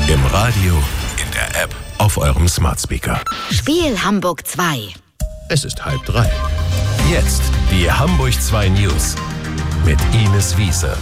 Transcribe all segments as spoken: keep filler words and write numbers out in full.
Im Radio, in der App, auf eurem Smart Speaker. Spiel Hamburg zwei. Es ist halb drei. Jetzt die Hamburg zwei News mit Ines Wiese.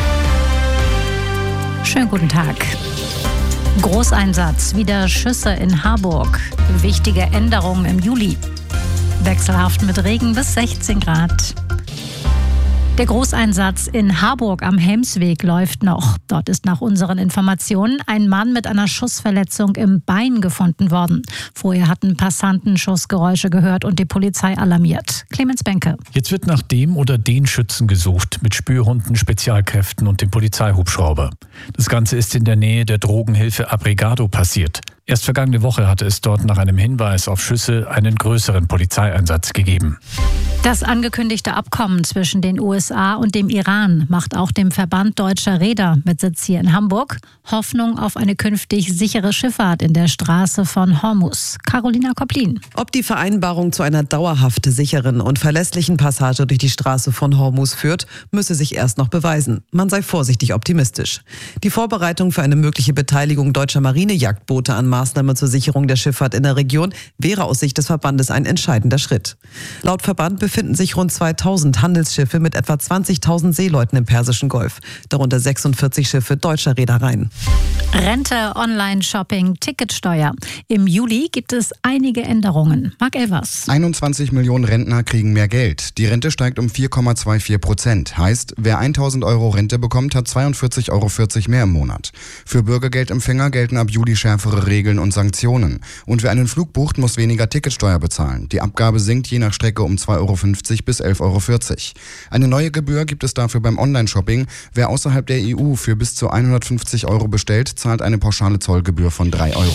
Schönen guten Tag. Großeinsatz, wieder Schüsse in Harburg. Wichtige Änderungen im Juli. Wechselhaft mit Regen bis sechzehn Grad. Der Großeinsatz in Harburg am Helmsweg läuft noch. Dort ist nach unseren Informationen ein Mann mit einer Schussverletzung im Bein gefunden worden. Vorher hatten Passanten Schussgeräusche gehört und die Polizei alarmiert. Clemens Benke. Jetzt wird nach dem oder den Schützen gesucht, mit Spürhunden, Spezialkräften und dem Polizeihubschrauber. Das Ganze ist in der Nähe der Drogenhilfe Abrigado passiert. Erst vergangene Woche hatte es dort nach einem Hinweis auf Schüsse einen größeren Polizeieinsatz gegeben. Das angekündigte Abkommen zwischen den U S A und dem Iran macht auch dem Verband Deutscher Reeder mit Sitz hier in Hamburg Hoffnung auf eine künftig sichere Schifffahrt in der Straße von Hormuz. Carolina Koplin. Ob die Vereinbarung zu einer dauerhaft sicheren und verlässlichen Passage durch die Straße von Hormuz führt, müsse sich erst noch beweisen. Man sei vorsichtig optimistisch. Die Vorbereitung für eine mögliche Beteiligung deutscher Marinejagdboote an Maßnahmen zur Sicherung der Schifffahrt in der Region wäre aus Sicht des Verbandes ein entscheidender Schritt. Laut Verband befinden sich rund zweitausend Handelsschiffe mit etwa zwanzigtausend Seeleuten im Persischen Golf, darunter sechsundvierzig Schiffe deutscher Reedereien. Rente, Online-Shopping, Ticketsteuer. Im Juli gibt es einige Änderungen. Marc Elvers. einundzwanzig Millionen Rentner kriegen mehr Geld. Die Rente steigt um vier Komma vierundzwanzig Prozent. Heißt, wer tausend Euro Rente bekommt, hat zweiundvierzig Euro vierzig mehr im Monat. Für Bürgergeldempfänger gelten ab Juli schärfere Regeln und Sanktionen. Und wer einen Flug bucht, muss weniger Ticketsteuer bezahlen. Die Abgabe sinkt je nach Strecke um zwei Euro fünfzig bis elf Euro vierzig. Eine neue Gebühr gibt es dafür beim Online-Shopping. Wer außerhalb der E U für bis zu hundertfünfzig Euro bestellt, zahlt eine pauschale Zollgebühr von drei Euro.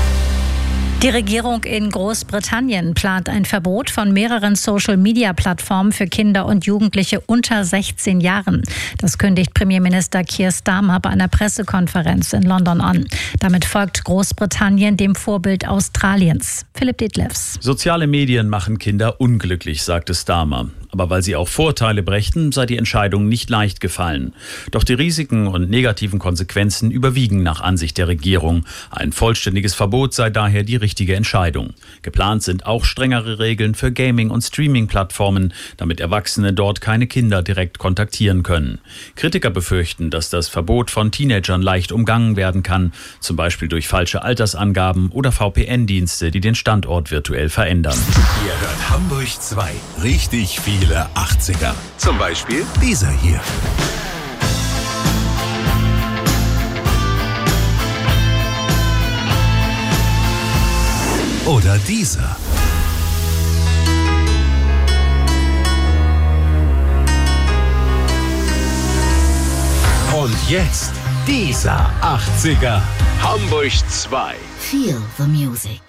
Die Regierung in Großbritannien plant ein Verbot von mehreren Social-Media-Plattformen für Kinder und Jugendliche unter sechzehn Jahren. Das kündigt Premierminister Keir Starmer bei einer Pressekonferenz in London an. Damit folgt Großbritannien dem Vorbild Australiens. Philipp Detlefs. Soziale Medien machen Kinder unglücklich, sagte Starmer. Aber weil sie auch Vorteile brächten, sei die Entscheidung nicht leicht gefallen. Doch die Risiken und negativen Konsequenzen überwiegen nach Ansicht der Regierung. Ein vollständiges Verbot sei daher die richtige Entscheidung. Geplant sind auch strengere Regeln für Gaming- und Streaming-Plattformen, damit Erwachsene dort keine Kinder direkt kontaktieren können. Kritiker befürchten, dass das Verbot von Teenagern leicht umgangen werden kann, zum Beispiel durch falsche Altersangaben oder V P N-Dienste, die den Standort virtuell verändern. Ihr hört Hamburg zwei. Richtig viele achtziger. Zum Beispiel dieser hier. Oder dieser. Und jetzt dieser achtziger. Hamburg zwei. Feel the music.